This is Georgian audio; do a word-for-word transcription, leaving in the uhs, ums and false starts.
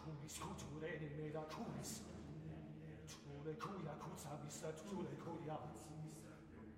Cunis culture ne meda cunis. Tule cuia cuza missa tule cuia.